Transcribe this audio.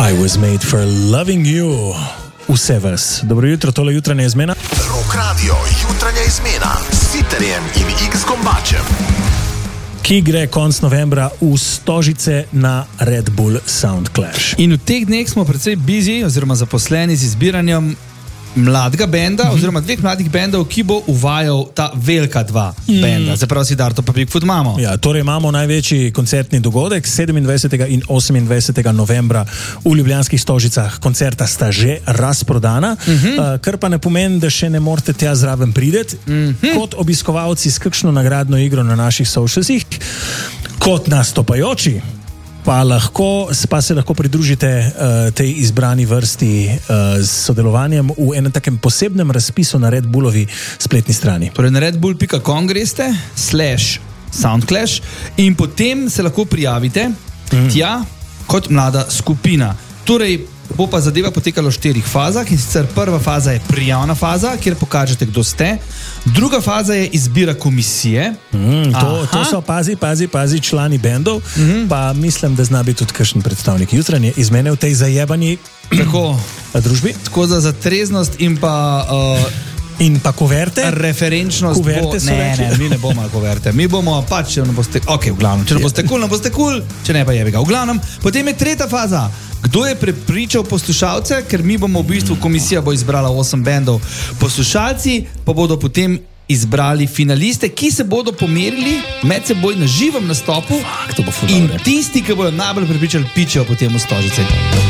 I was made for loving you. Vse vas. Dobro jutro, tole jutranja izmena. Rock Radio, jutranja izmena s Siterjem in X-Gombačem. Ki gre konc novembra v Stožice na Red Bull Sound Clash. In v teh dneh smo precej busy oziroma zaposleni z izbiranjem mladega benda oziroma dveh mladih bendov, ki bo uvajal ta velika dva benda, zaprav Siddharto pa Bigfoot Mamo. Ja, torej imamo največji koncertni dogodek 27. in 28. novembra v ljubljanskih Stožicah. Koncerta sta že razprodana, kar pa ne pomeni, da še ne morate tja zraven prideti. Kot obiskovalci s kakšno nagradno igro na naših socialsih, kot nastopajoči, pa se lahko pridružite tej izbrani vrsti s sodelovanjem v enem takem posebnem razpisu na Red Bullovi spletni strani. Torej na redbull.com greste /Soundclash in potem se lahko prijavite tja kot mlada skupina. Torej bo pa zadeva potekala v 4 fazah, in sicer prva faza je prijavna faza, kjer pokažete, kdo ste. Druga faza je izbira komisije. To so, pazi, člani bendov, pa mislim, da zna biti tudi kakšen predstavnik jutranje izmene v tej zajebani družbi. Tako za treznost in pa... In pa kuverte? Referenčnost kuverte bo... Ne, mi ne bomo kuverte. Mi bomo pač, če ne boste... Ok, v glavnem. Če ne boste kul, ne boste kul. Če ne, pa je ga. V glavnem. Potem je tretja faza. Kdo je prepričal poslušalce? Ker mi bomo v bistvu, komisija bo izbrala 8 bendov. Poslušalci pa bodo potem izbrali finaliste, ki se bodo pomerili med seboj na živem nastopu. In tisti, ki bodo najbolj prepričali, pičejo potem v Stožice.